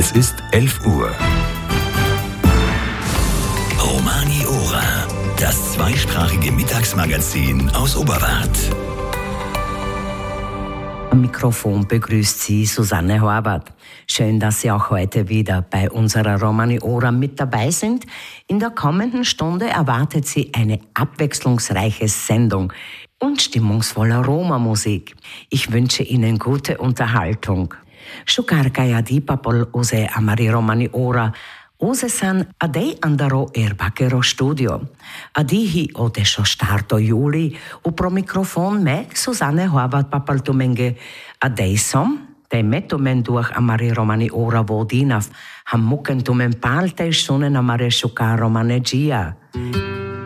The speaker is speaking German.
Es ist 11 Uhr. Romani Ora, das zweisprachige Mittagsmagazin aus Oberwart. Am Mikrofon begrüßt Sie Susanne Horvath. Schön, dass Sie auch heute wieder bei unserer Romani Ora mit dabei sind. In der kommenden Stunde erwartet Sie eine abwechslungsreiche Sendung und stimmungsvoller Roma-Musik. Ich wünsche Ihnen gute Unterhaltung. Shukarkaya di papol use amari Romani Ora. Use san adei andaro bakero studio. Adihi odesho starto juli. U pro mikrofon me, Susanne Horvath papaltumenge. Adei som, de metumen durch amari Romani Ora vodinav. Hammuken tumen palte sunen amare shukar romanegia.